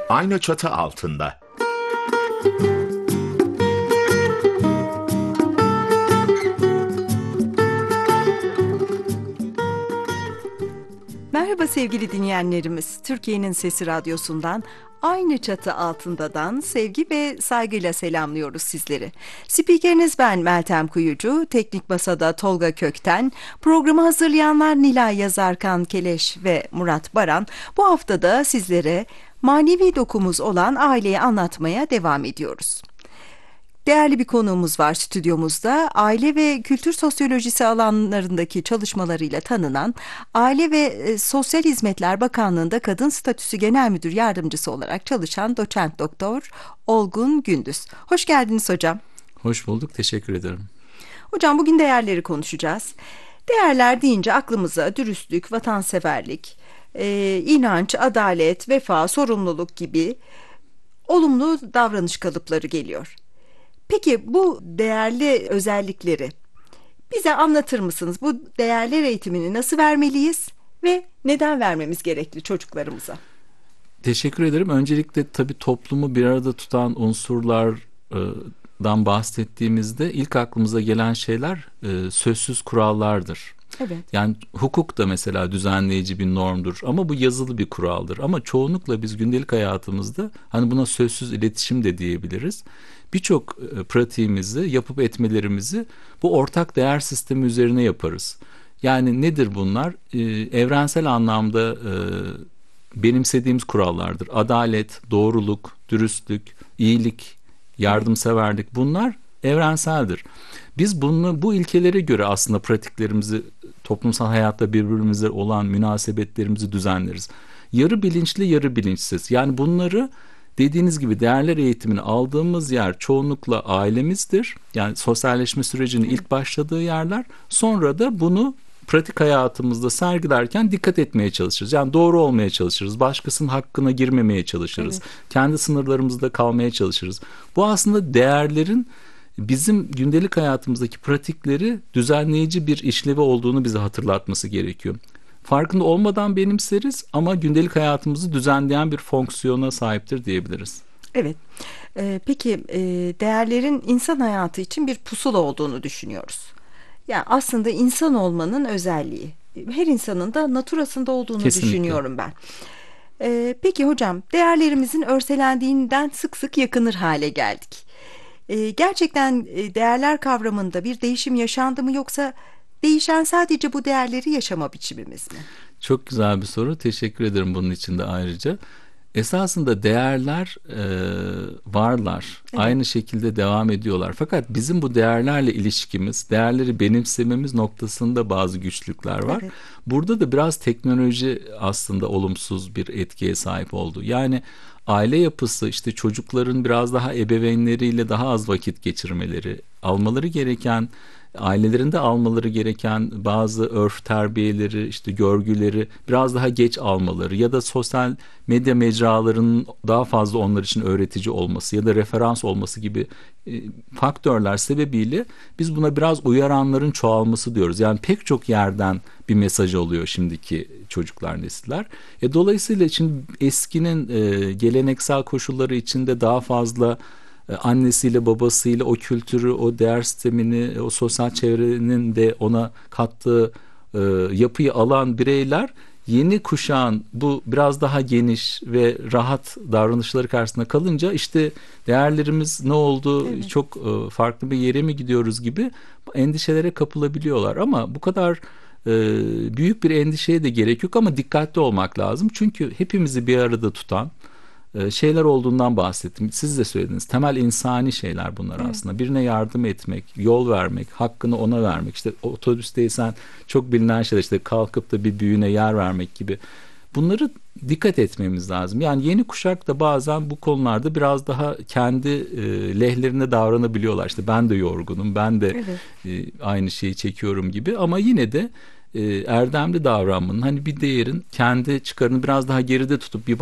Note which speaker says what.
Speaker 1: aynı çatı altında.
Speaker 2: Merhaba sevgili dinleyenlerimiz. Türkiye'nin Sesi Radyosu'ndan, aynı çatı altındadan sevgi ve saygıyla selamlıyoruz sizleri. Spikeriniz ben Meltem Kuyucu, teknik masada Tolga Kökten, programı hazırlayanlar Nilay Yazarkan Keleş ve Murat Baran. Bu haftada sizlere manevi dokumuz olan aileyi anlatmaya devam ediyoruz. Değerli bir konuğumuz var stüdyomuzda. Aile ve kültür sosyolojisi alanlarındaki çalışmalarıyla tanınan Aile ve Sosyal Hizmetler Bakanlığı'nda Kadın Statüsü Genel Müdür Yardımcısı olarak çalışan Doçent Doktor Olgun Gündüz. Hoş geldiniz hocam.
Speaker 3: Hoş bulduk, teşekkür ederim.
Speaker 2: Hocam bugün değerleri konuşacağız. Değerler deyince aklımıza dürüstlük, vatanseverlik, inanç, adalet, vefa, sorumluluk gibi olumlu davranış kalıpları geliyor. Peki bu değerli özellikleri bize anlatır mısınız? Bu değerler eğitimini nasıl vermeliyiz ve neden vermemiz gerekli çocuklarımıza?
Speaker 3: Teşekkür ederim. Öncelikle tabii toplumu bir arada tutan unsurlardan bahsettiğimizde ilk aklımıza gelen şeyler sözsüz kurallardır.
Speaker 2: Evet.
Speaker 3: Yani hukuk da mesela düzenleyici bir normdur ama bu yazılı bir kuraldır. Ama çoğunlukla biz gündelik hayatımızda hani buna sözsüz iletişim de diyebiliriz. Birçok pratiğimizi, yapıp etmelerimizi bu ortak değer sistemi üzerine yaparız. Yani nedir bunlar? Evrensel anlamda benimsediğimiz kurallardır. Adalet, doğruluk, dürüstlük, iyilik, yardımseverlik, bunlar evrenseldir. Biz bu ilkelere göre aslında pratiklerimizi, toplumsal hayatta birbirimize olan münasebetlerimizi düzenleriz. Yarı bilinçli, yarı bilinçsiz. Yani bunları dediğiniz gibi değerler eğitimini aldığımız yer çoğunlukla ailemizdir. Yani sosyalleşme sürecinin ilk başladığı yerler. Sonra da bunu pratik hayatımızda sergilerken dikkat etmeye çalışırız. Yani doğru olmaya çalışırız. Başkasının hakkına girmemeye çalışırız.
Speaker 2: Evet.
Speaker 3: Kendi sınırlarımızda kalmaya çalışırız. Bu aslında değerlerin bizim gündelik hayatımızdaki pratikleri düzenleyici bir işlevi olduğunu bize hatırlatması gerekiyor. Farkında olmadan benimseriz ama gündelik hayatımızı düzenleyen bir fonksiyona sahiptir diyebiliriz.
Speaker 2: Evet. Peki değerlerin insan hayatı için bir pusula olduğunu düşünüyoruz. Yani aslında insan olmanın özelliği. Her insanın da naturasında olduğunu
Speaker 3: Kesinlikle.
Speaker 2: düşünüyorum ben. Peki hocam, değerlerimizin örselendiğinden sık sık yakınır hale geldik. Gerçekten değerler kavramında bir değişim yaşandı mı, yoksa değişen sadece bu değerleri yaşama biçimimiz mi?
Speaker 3: Çok güzel bir soru. Teşekkür ederim bunun için de ayrıca. Esasında değerler varlar.
Speaker 2: Evet.
Speaker 3: Aynı şekilde devam ediyorlar. Fakat bizim bu değerlerle ilişkimiz, değerleri benimsememiz noktasında bazı güçlükler var.
Speaker 2: Evet.
Speaker 3: Burada da biraz teknoloji aslında olumsuz bir etkiye sahip oldu. Yani aile yapısı, işte çocukların biraz daha ebeveynleriyle daha az vakit geçirmeleri, almaları gereken, ailelerinde almaları gereken bazı örf terbiyeleri, işte görgüleri biraz daha geç almaları ya da sosyal medya mecralarının daha fazla onlar için öğretici olması ya da referans olması gibi faktörler sebebiyle biz buna biraz uyaranların çoğalması diyoruz. Yani pek çok yerden bir mesaj alıyor şimdiki çocuklar, nesiller. Dolayısıyla şimdi eskinin geleneksel koşulları içinde daha fazla annesiyle babasıyla o kültürü, o değer sistemini, o sosyal çevrenin de ona kattığı yapıyı alan bireyler yeni kuşağın bu biraz daha geniş ve rahat davranışları karşısında kalınca işte değerlerimiz ne oldu,
Speaker 2: Evet.
Speaker 3: çok farklı bir yere mi gidiyoruz gibi endişelere kapılabiliyorlar. Ama bu kadar büyük bir endişeye de gerek yok ama dikkatli olmak lazım. Çünkü hepimizi bir arada tutan şeyler olduğundan bahsettim. Siz de söylediniz. Temel insani şeyler bunlar aslında. Birine yardım etmek, yol vermek, hakkını ona vermek. İşte otobüsteysen çok bilinen şeyler, işte kalkıp da bir büyüğüne yer vermek gibi. Bunları dikkat etmemiz lazım. Yani yeni kuşak da bazen bu konularda biraz daha kendi lehlerine davranabiliyorlar. İşte ben de yorgunum, ben de aynı şeyi çekiyorum gibi. Ama yine de erdemli davranmanın, hani bir değerin kendi çıkarını biraz daha geride tutup bir